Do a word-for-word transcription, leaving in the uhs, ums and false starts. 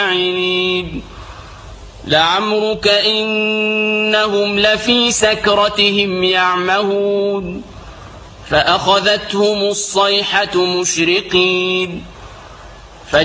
الفاعلين لعمرك إنهم لفي سكرتهم يعمهون فأخذتهم الصيحة مشرقين